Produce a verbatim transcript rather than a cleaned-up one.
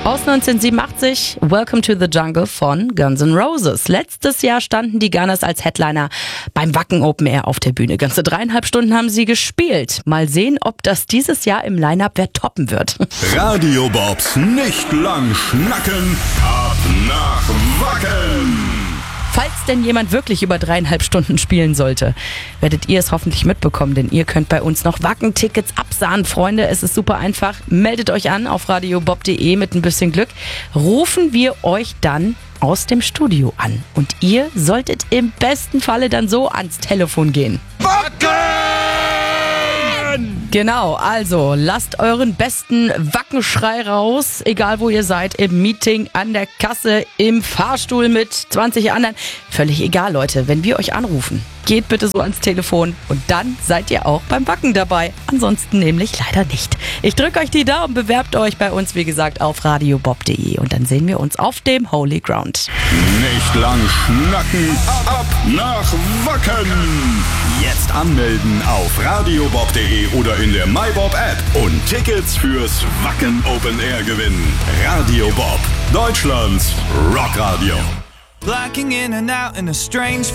Aus neunzehnhundertsiebenundachtzig, Welcome to the Jungle von Guns N' Roses. Letztes Jahr standen die Gunners als Headliner beim Wacken Open Air auf der Bühne. Ganze dreieinhalb Stunden haben sie gespielt. Mal sehen, ob das dieses Jahr im Line-Up wer toppen wird. Radio Bobs nicht lang schnacken, ab nach Wacken. Falls denn jemand wirklich über dreieinhalb Stunden spielen sollte, werdet ihr es hoffentlich mitbekommen, denn ihr könnt bei uns noch Wacken-Tickets absahen. Freunde, es ist super einfach. Meldet euch an auf radiobob punkt de mit ein bisschen Glück. Rufen wir euch dann aus dem Studio an. Und ihr solltet im besten Falle dann so ans Telefon gehen. Wacken! Genau, also lasst euren besten Wackenschrei raus, egal wo ihr seid, im Meeting, an der Kasse, im Fahrstuhl mit zwanzig anderen. Völlig egal, Leute, wenn wir euch anrufen, geht bitte so ans Telefon und dann seid ihr auch beim Wacken dabei. Ansonsten nämlich leider nicht. Ich drücke euch die Daumen, bewerbt euch bei uns, wie gesagt, auf radiobob punkt de und dann sehen wir uns auf dem Holy Ground. Nicht lang schnacken, ab nach Wacken. Jetzt anmelden auf radiobob punkt de oder in der MyBob-App und Tickets fürs Wacken Open Air gewinnen. Radio Bob, Deutschlands Rockradio. Blacking in and out in a strange